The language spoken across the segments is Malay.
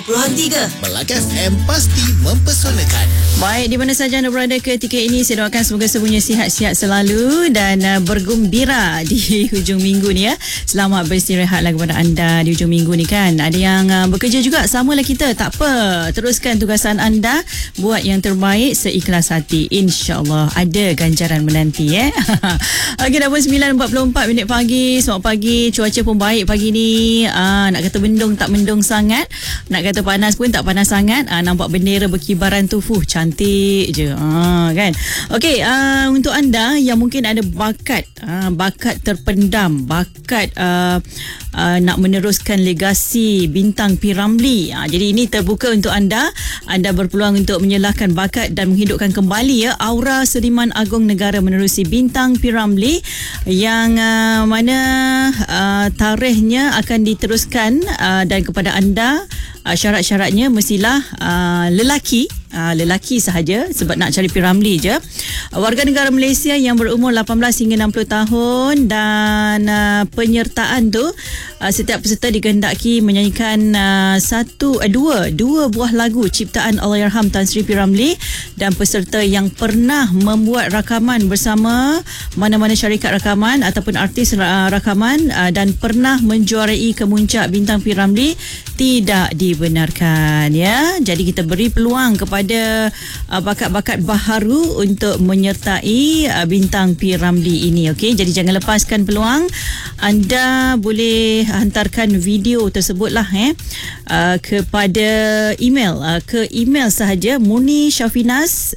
3 Melaka FM pasti mempesonakan. Baik, di mana saja anda berada ketika ini, saya doakan semoga semuanya sihat-sihat selalu dan bergembira di hujung minggu ni ya. Selamat beristirahatlah kepada anda di hujung minggu ni kan. Ada yang bekerja juga, samalah kita. Tak apa, teruskan tugasan anda, buat yang terbaik seikhlas hati. InsyaAllah ada ganjaran menanti ya. Okey, dah pun 9.44 pagi. Selamat pagi, cuaca pun baik pagi ni. Nak kata mendung tak mendung sangat, nak kata panas pun tak panas sangat. Nampak bendera berkibaran tu, cantik je kan. Okey, untuk anda yang mungkin ada bakat terpendam, bakat nak meneruskan legasi bintang P. Ramlee, jadi ini terbuka untuk anda. Anda berpeluang untuk menyelahkan bakat dan menghidupkan kembali ya aura Seniman Agung Negara menerusi bintang P. Ramlee yang mana tarikhnya akan diteruskan, dan kepada anda syarat-syaratnya mestilah lelaki sahaja, sebab nak cari P. Ramlee je. Warga negara Malaysia yang berumur 18 hingga 60 tahun, dan penyertaan tu setiap peserta dikehendaki menyanyikan dua buah lagu ciptaan Allahyarham Tan Sri P. Ramlee, dan peserta yang pernah membuat rakaman bersama mana-mana syarikat rakaman ataupun artis rakaman dan pernah menjuarai kemuncak bintang P. Ramlee tidak dibenarkan ya. Jadi kita beri peluang kepada bakat-bakat baharu untuk menyertai bintang P. Ramlee ini. Okey, jadi jangan lepaskan peluang. Anda boleh hantarkan video tersebutlah kepada email, ke email sahaja Murni Safinaz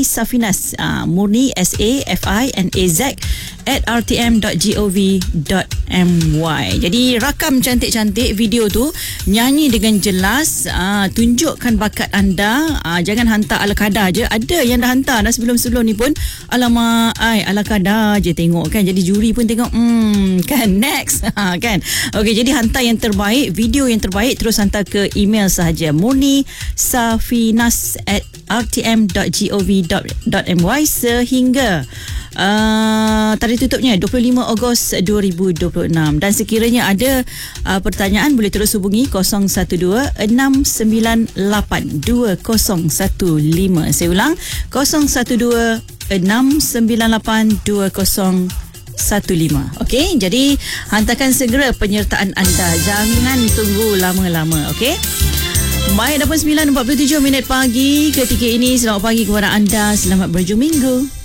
@rtm.gov.my. Jadi rakam cantik-cantik video tu, nyanyi dengan jelas, tunjukkan bakat anda. Jangan hantar ala kadar je. Ada yang dah hantar dah sebelum-sebelum ni pun, alamak ala kadar je tengok kan. Jadi juri pun tengok kan next kan. Okey, jadi hantar yang terbaik, video yang terbaik, terus hantar ke email sahaja Murni Safinaz @rtm.gov.my sehingga tarikh tutupnya 25 Ogos 2026. Dan sekiranya ada pertanyaan, boleh terus hubungi 012-698-2015. Saya ulang, 012-698-2015. Okey, jadi hantarkan segera penyertaan anda. Jangan tunggu lama-lama, okey? Baik, dah pun 9.47 pagi ketika ini. Selamat pagi kepada anda. Selamat berjumpa minggu.